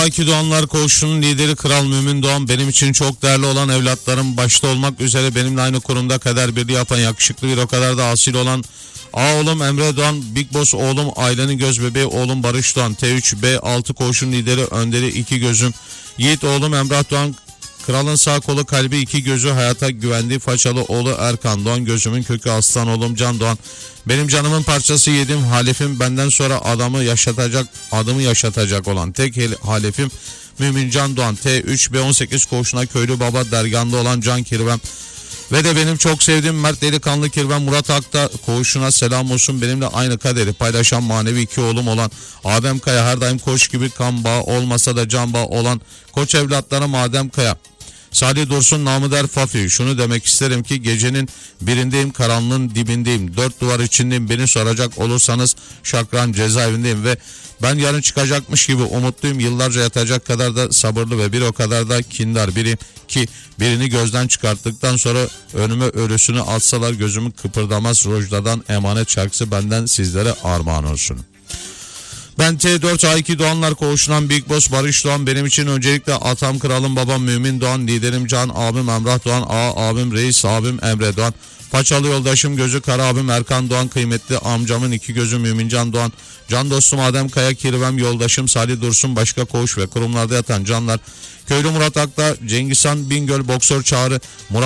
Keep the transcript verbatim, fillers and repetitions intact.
A iki Doğanlar Koğuşu'nun lideri Kral Mümin Doğan, benim için çok değerli olan evlatlarım başta olmak üzere benimle aynı kurumda kader birliği yapan yakışıklı bir o kadar da asil olan A oğlum Emre Doğan, Big Boss oğlum ailenin göz bebeği oğlum Barış Doğan, T üç B altı Koğuşu'nun lideri önderi iki gözüm Yiğit oğlum Emrah Doğan, kralın sağ kolu kalbi iki gözü hayata güvendiği façalı oğlu Erkan Doğan, gözümün kökü aslan oğlum Can Doğan, benim canımın parçası yedim halefim, benden sonra adamı yaşatacak adımı yaşatacak olan tek halefim Mümin Can Doğan, T üç B on sekiz Koğuşu'na köylü baba derganda olan Can Kirvem ve de benim çok sevdiğim Mert delikanlı Kirvem Murat Akta Koğuşu'na selam olsun, benimle aynı kaderi paylaşan manevi iki oğlum olan Adem Kaya, her daim koç gibi kan bağı olmasa da can bağı olan koç evlatlarım Adem Kaya, Salih Dursun namı der Fafi. Şunu demek isterim ki gecenin birindeyim, karanlığın dibindeyim, dört duvar içindeyim, beni soracak olursanız Şakran cezaevindeyim ve ben yarın çıkacakmış gibi umutluyum, yıllarca yatacak kadar da sabırlı ve bir o kadar da kindar biriyim ki birini gözden çıkarttıktan sonra önüme ölüsünü atsalar gözümü kıpırdamaz. Rojda'dan emanet şarkısı benden sizlere armağan olsun. Ben T dört A iki Doğanlar Koğuşu'ndan Big Boss Barış Doğan, benim için öncelikle atam kralım babam Mümin Doğan, liderim Can abim Emrah Doğan, A abim Reis abim Emre Doğan, façalı yoldaşım gözü kara abim Erkan Doğan, kıymetli amcamın iki gözü Mümin Can Doğan, can dostum Adem Kaya Kirvem, yoldaşım Salih Dursun, başka koğuş ve kurumlarda yatan canlar, köylü Murat Akta, Cengiz Han Bingöl, boksör Çağrı, Murat